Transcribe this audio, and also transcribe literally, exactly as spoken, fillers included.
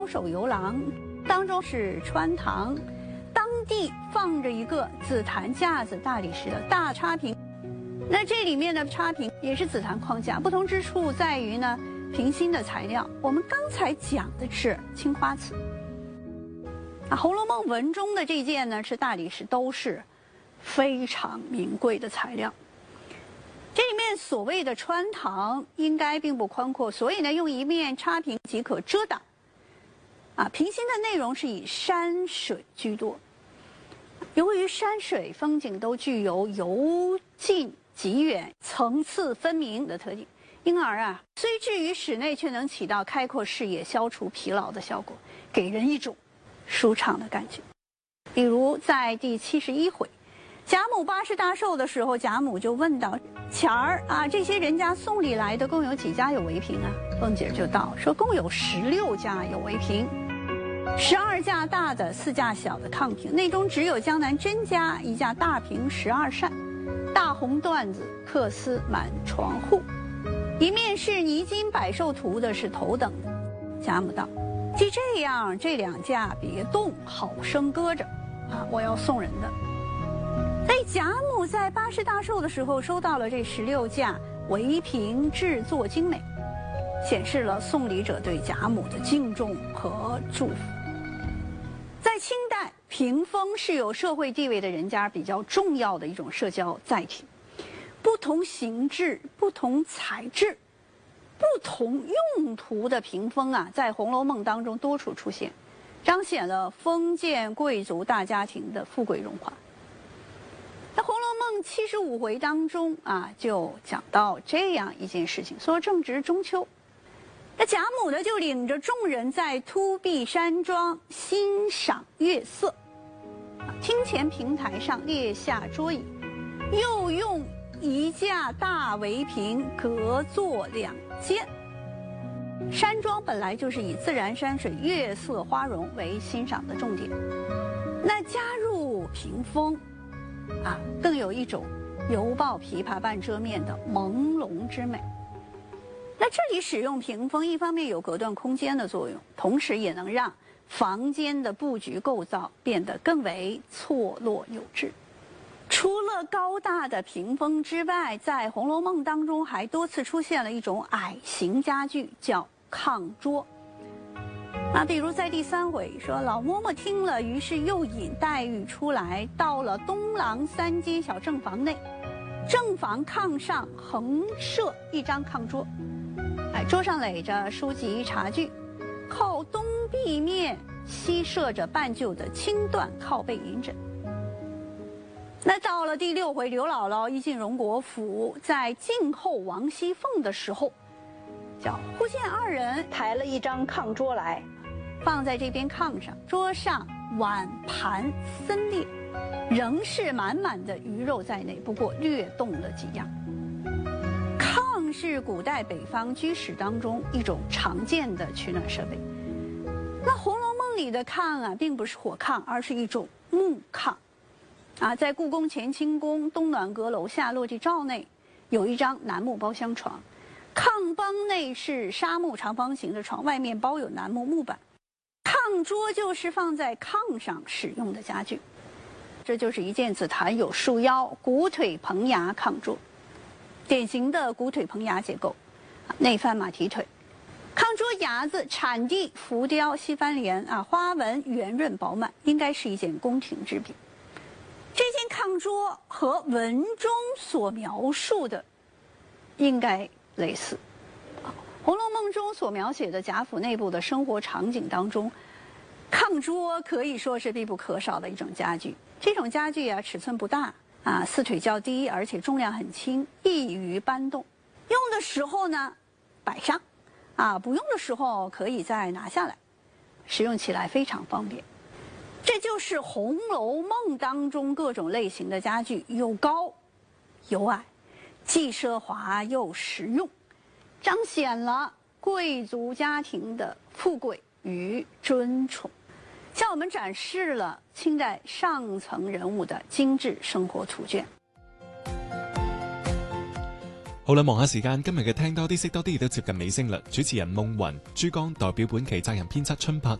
手游廊，当中是穿堂，当地放着一个紫檀架子大理石的大插屏。那这里面的插屏也是紫檀框架，不同之处在于呢，平心的材料。我们刚才讲的是青花瓷。啊，《红楼梦》文中的这件呢是大理石，都是非常名贵的材料。这里面所谓的穿堂应该并不宽阔，所以呢用一面插屏即可遮挡。啊，平心的内容是以山水居多。由于山水风景都具有由近及远、层次分明的特点，因而啊，虽置于室内，却能起到开阔视野、消除疲劳的效果，给人一种舒畅的感觉。比如在第七十一回，贾母八十大寿的时候，贾母就问道：“前儿啊，这些人家送礼来的共有几家有为瓶啊？”凤姐就道说：“共有十六家有为瓶，十二架大的，四架小的炕瓶，内中只有江南甄家一架大瓶十二扇，大红缎子缂丝满床户，一面是泥金百寿图的，是头等的。”贾母道：“既这样，这两架别动，好生搁着，啊，我要送人的。”所以贾母在八十大寿的时候收到了这十六架为瓶，制作精美，显示了送礼者对贾母的敬重和祝福。在清代，屏风是有社会地位的人家比较重要的一种社交载体，不同形制、不同材质、不同用途的屏风啊，在《红楼梦》当中多处出现，彰显了封建贵族大家庭的富贵荣华。在《红楼梦》七十五回当中啊，就讲到这样一件事情，说正值中秋，那贾母呢就领着众人在凸壁山庄欣赏月色，厅前平台上列下桌椅，又用一架大围屏隔坐两间。山庄本来就是以自然山水、月色花容为欣赏的重点，那加入屏风啊，更有一种犹抱琵琶半遮面的朦胧之美。那这里使用屏风，一方面有隔断空间的作用，同时也能让房间的布局构造变得更为错落有致。除了高大的屏风之外，在《红楼梦》当中还多次出现了一种矮型家具，叫炕桌。啊，比如在第三回说，老嬷嬷听了，于是又引黛玉出来，到了东廊三间小正房内，正房炕上横设一张炕桌，哎，桌上垒着书籍茶具，靠东壁面西设着半旧的青缎靠背银枕。那到了第六回，刘姥姥一进荣国府，在静候王熙凤的时候，叫忽见二人抬了一张炕桌来，放在这边炕上，桌上碗盘森列，仍是满满的鱼肉在内，不过略动了几样。炕是古代北方居室当中一种常见的取暖设备。那《红楼梦》里的炕啊，并不是火炕，而是一种木炕。啊，在故宫乾清宫东暖阁楼下落地罩内，有一张楠木包厢床，炕帮内是纱木长方形的床，外面包有楠木木板。炕桌就是放在炕上使用的家具，这就是一件紫檀有束腰、鼓腿棚牙炕桌，典型的鼓腿棚牙结构，内翻马蹄腿。炕桌牙子产地浮雕西番莲啊，花纹圆润饱满，应该是一件宫廷制品。这件炕桌和文中所描述的应该类似。《红楼梦》中所描写的贾府内部的生活场景当中，炕桌可以说是必不可少的一种家具。这种家具啊，尺寸不大啊，四腿较低，而且重量很轻，易于搬动。用的时候呢，摆上，啊，不用的时候可以再拿下来，使用起来非常方便。这就是《红楼梦》当中各种类型的家具，有高有矮，既奢华又实用，彰显了贵族家庭的富贵与尊崇，向我们展示了清代上层人物的精致生活图卷。 好啦，望下時間，今日嘅聽多啲識多啲亦都接近尾聲啦。主持人夢雲、珠江代表本期責任編輯春柏，